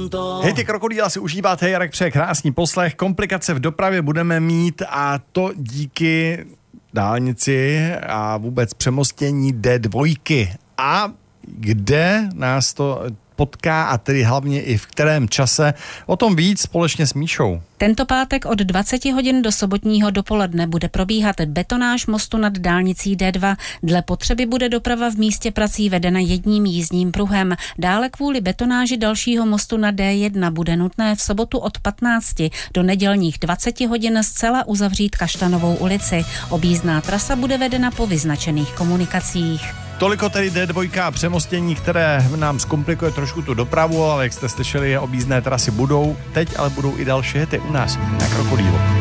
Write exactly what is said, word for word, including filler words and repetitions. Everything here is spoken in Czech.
Hity Krokodýla si užíváte, Jarek přeje krásný poslech. Komplikace v dopravě budeme mít a to díky dálnici a vůbec přemostění D dva. A kde nás to potká a tedy hlavně i v kterém čase, o tom víc společně s Míšou. Tento pátek od dvacet hodin do sobotního dopoledne bude probíhat betonáž mostu nad dálnicí D dva. Dle potřeby bude doprava v místě prací vedena jedním jízdním pruhem. Dále kvůli betonáži dalšího mostu na D jedna bude nutné v sobotu od patnácti do nedělních dvaceti hodin zcela uzavřít Kaštanovou ulici. Objízdná trasa bude vedena po vyznačených komunikacích. Toliko tedy D dva a přemostění, které nám zkomplikuje trošku tu dopravu, ale jak jste slyšeli, objízdné trasy budou. Teď ale budou i další hity u nás na Krokodýlu.